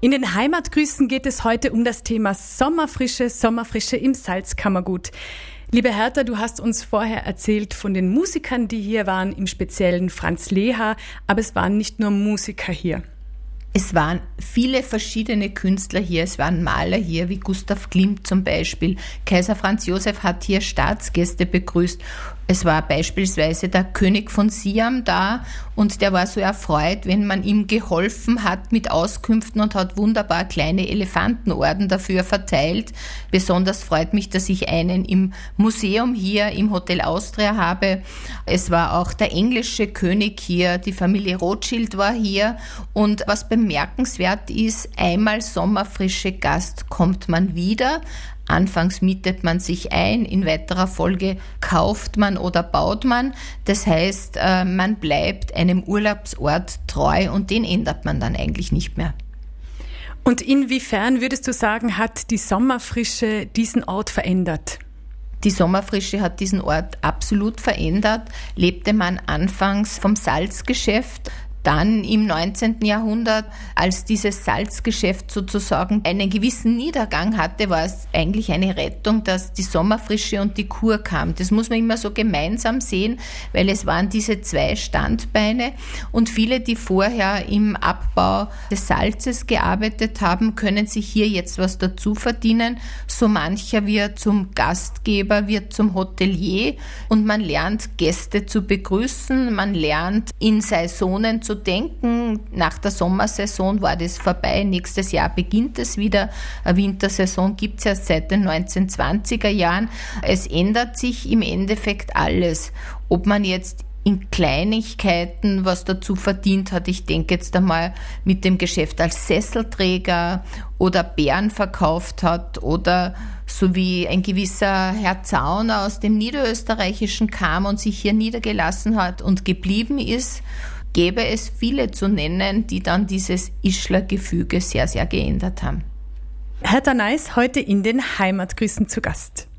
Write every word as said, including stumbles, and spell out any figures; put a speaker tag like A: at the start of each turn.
A: In den Heimatgrüßen geht es heute um das Thema Sommerfrische, Sommerfrische im Salzkammergut. Liebe Hertha, du hast uns vorher erzählt von den Musikern, die hier waren, im speziellen Franz Leha, aber es waren nicht nur Musiker hier.
B: Es waren viele verschiedene Künstler hier, es waren Maler hier, wie Gustav Klimt zum Beispiel. Kaiser Franz Josef hat hier Staatsgäste begrüßt. Es war beispielsweise der König von Siam da und der war so erfreut, wenn man ihm geholfen hat mit Auskünften und hat wunderbar kleine Elefantenorden dafür verteilt. Besonders freut mich, dass ich einen im Museum hier im Hotel Austria habe. Es war auch der englische König hier, die Familie Rothschild war hier und was bemerkenswert ist, einmal sommerfrische Gast kommt man wieder. Anfangs mietet man sich ein, in weiterer Folge kauft man oder baut man. Das heißt, man bleibt einem Urlaubsort treu und den ändert man dann eigentlich nicht mehr.
A: Und inwiefern würdest du sagen, hat die Sommerfrische diesen Ort verändert?
B: Die Sommerfrische hat diesen Ort absolut verändert. Lebte man anfangs vom Salzgeschäft, dann im neunzehnten Jahrhundert, als dieses Salzgeschäft sozusagen einen gewissen Niedergang hatte, war es eigentlich eine Rettung, dass die Sommerfrische und die Kur kam. Das muss man immer so gemeinsam sehen, weil es waren diese zwei Standbeine und viele, die vorher im Abbau des Salzes gearbeitet haben, können sich hier jetzt was dazu verdienen. So mancher wird zum Gastgeber, wird zum Hotelier und man lernt Gäste zu begrüßen, man lernt in Saisonen zu denken. Nach der Sommersaison war das vorbei. Nächstes Jahr beginnt es wieder. Eine Wintersaison gibt es erst seit den neunzehnhundertzwanziger Jahren. Es ändert sich im Endeffekt alles. Ob man jetzt in Kleinigkeiten was dazu verdient hat. Ich denke jetzt einmal mit dem Geschäft als Sesselträger oder Beeren verkauft hat oder so wie ein gewisser Herr Zauner aus dem Niederösterreichischen kam und sich hier niedergelassen hat und geblieben ist, gäbe es viele zu nennen, die dann dieses Ischler-Gefüge sehr, sehr geändert haben.
A: Hertha Neiss heute in den Heimatgrüßen zu Gast.